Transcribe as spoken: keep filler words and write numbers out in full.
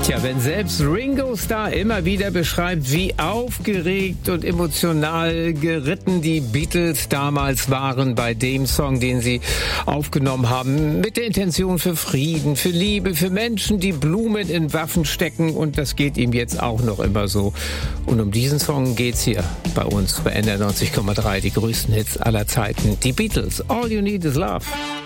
Tja, wenn selbst Ringo Starr immer wieder beschreibt, wie aufgeregt und emotional geritten die Beatles damals waren bei dem Song, den sie aufgenommen haben, mit der Intention für Frieden, für Liebe, für Menschen, die Blumen in Waffen stecken, und das geht ihm jetzt auch noch immer so. Und um diesen Song geht's hier bei uns bei N R neunzig Komma drei, die größten Hits aller Zeiten. Die Beatles, All You Need Is Love.